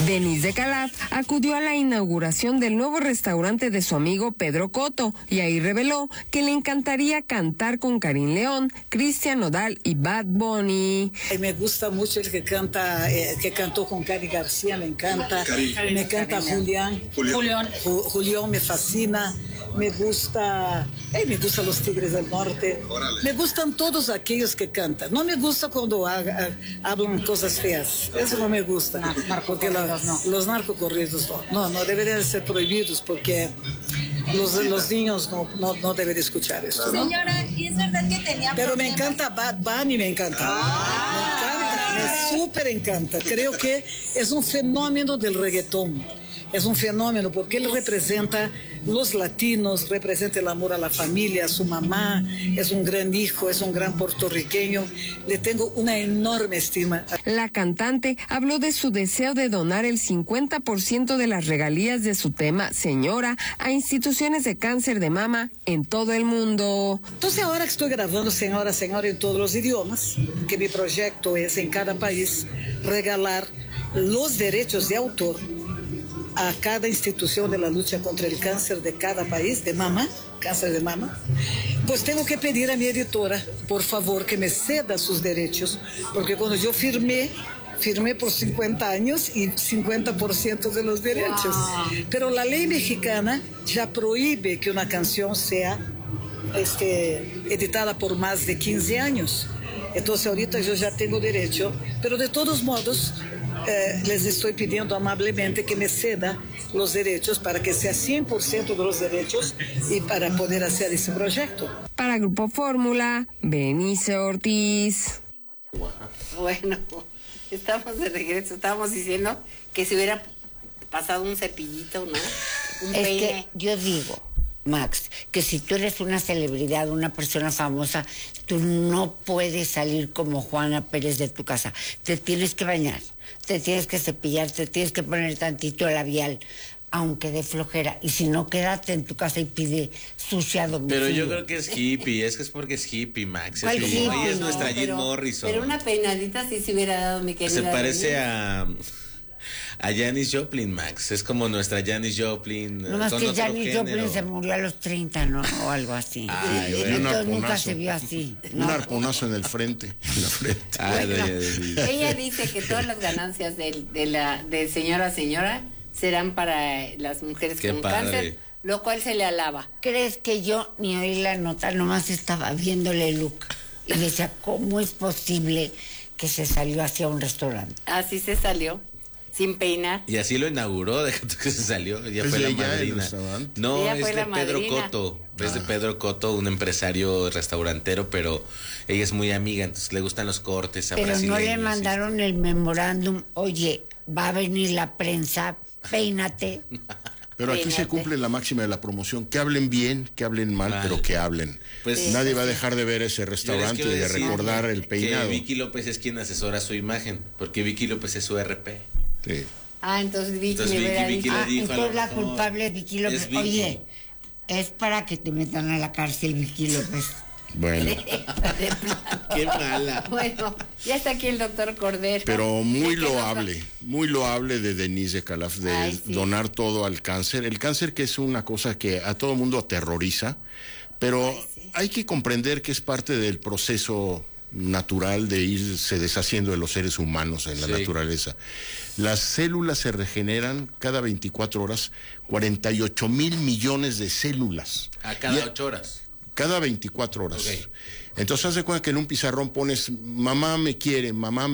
Denise de Calaf acudió a la inauguración del nuevo restaurante de su amigo Pedro Cotto y ahí reveló que le encantaría cantar con Karim León, Cristian Nodal y Bad Bunny. Me gusta mucho el que canta, que cantó con Cari García, me encanta. Me encanta Julián. Julián me fascina. Me gusta los Tigres del Norte. Me gustan todos aquellos que cantan. No me gusta cuando hablan cosas feas. Eso no me gusta. Porque los narcocorridos no deberían ser prohibidos porque los niños no deben escuchar eso, ¿no? Señora, ¿y es verdad que tenía Pero problemas? me encanta Bad Bunny, me encanta. Me súper encanta. Creo que es un fenómeno del reggaetón. Es un fenómeno porque él representa los latinos, representa el amor a la familia, a su mamá, es un gran hijo, es un gran puertorriqueño. Le tengo una enorme estima. La cantante habló de su deseo de donar el 50% de las regalías de su tema Señora a instituciones de cáncer de mama en todo el mundo. Entonces ahora que estoy grabando Señora en todos los idiomas, que mi proyecto es en cada país regalar los derechos de autor a cada institución de la lucha contra el cáncer de cada país, de mama, cáncer de mama, pues tengo que pedir a mi editora, por favor, que me ceda sus derechos, porque cuando yo firmé por 50 años y 50% de los derechos. Pero la ley mexicana ya prohíbe que una canción sea editada por más de 15 años. Entonces ahorita yo ya tengo derecho, pero de todos modos les estoy pidiendo amablemente que me ceda los derechos para que sea 100% de los derechos y para poder hacer ese proyecto. Para Grupo Fórmula, Benice Ortiz. Bueno, estamos de regreso, estábamos diciendo que si hubiera pasado un cepillito, ¿no? Un peine. Que yo digo, Max, que si tú eres una celebridad, una persona famosa, tú no puedes salir como Juana Pérez de tu casa. Te tienes que bañar, te tienes que cepillar, te tienes que poner tantito labial, aunque de flojera. Y si no, quédate en tu casa y pide sushi a domicilio. Pero yo creo que es hippie, es porque es hippie, Max. Es ¿Cuál como, hippie? ella es nuestra No, Jim Morrison. Pero una peinadita sí se hubiera dado, mi querida. Se parece Denise. a Janis Joplin, Max. Es como nuestra Janis Joplin. No más con que otro Janis Joplin género. se murió a los 30, ¿no? O algo así. Ay, bueno. Entonces nunca se vio así, ¿no? Un arponazo en el frente. En la frente. Ay, Bueno, doña Denise. ella dice que todas las ganancias de señora a señora serán para las mujeres Qué con padre. cáncer, lo cual se le alaba. ¿Crees que yo ni oí la nota? Nomás estaba viéndole el look y decía, ¿cómo es posible que se salió hacia un restaurante? Así se salió, sin peinar. Y así lo inauguró, déjate que se salió. Ella ¿Es fue de la ella el madrina. restaurante? No, Ella es fue de la Pedro madrina. Cotto. Es de Pedro Cotto, un empresario restaurantero, pero ella es muy amiga, entonces le gustan los cortes a Pero no brasileños. le mandaron el memorándum, oye, va a venir la prensa, peínate. Pero aquí se cumple la máxima de la promoción, que hablen bien, que hablen mal, pero que hablen. Pues, nadie va a dejar de ver ese restaurante y de recordar el peinado. Que Vicky López es quien asesora su imagen, porque Vicky López es su RP. Sí. Entonces Vicky Entonces, le hubiera Vicky dicho. le dijo, entonces a lo la mejor, culpable es Vicky López. es Vicky. Oye, es para que te metan a la cárcel, Vicky López. Bueno, Qué mala. Bueno, ya está aquí el doctor Cordero. pero muy loable de Denise de Calaf, de Ay, sí. donar todo al cáncer. El cáncer, que es una cosa que a todo mundo aterroriza, pero hay que comprender que es parte del proceso natural de irse deshaciendo de los seres humanos en la naturaleza. Las células se regeneran cada 24 horas, 48 mil millones de células. A cada 8 horas. Cada 24 horas. Ok. Entonces, haz de cuenta que en un pizarrón pones mamá me quiere,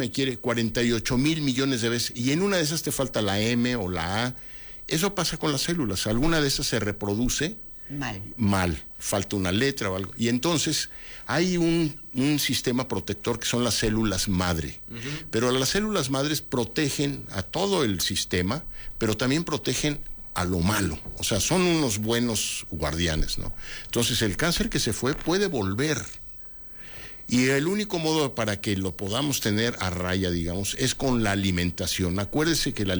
48 mil millones de veces, y en una de esas te falta la M o la A. Eso pasa con las células. Alguna de esas se reproduce mal, falta una letra o algo. Y entonces hay un sistema protector que son las células madre. Pero las células madres protegen a todo el sistema, pero también protegen a lo malo, o sea, son unos buenos guardianes, ¿no? Entonces el cáncer que se fue puede volver, y el único modo para que lo podamos tener a raya, digamos, es con la alimentación. Acuérdese que la